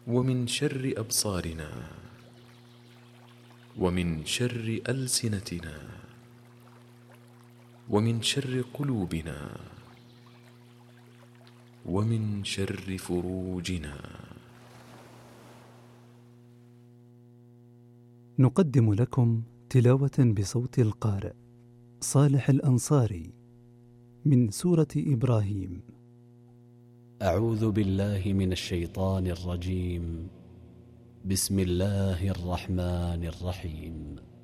ومن شر أبصارنا، ومن شر ألسنتنا، ومن شر قلوبنا، ومن شر فروجنا. نقدم لكم تلاوة بصوت القارئ صالح الأنصاري من سورة إبراهيم. أعوذ بالله من الشيطان الرجيم. بسم الله الرحمن الرحيم.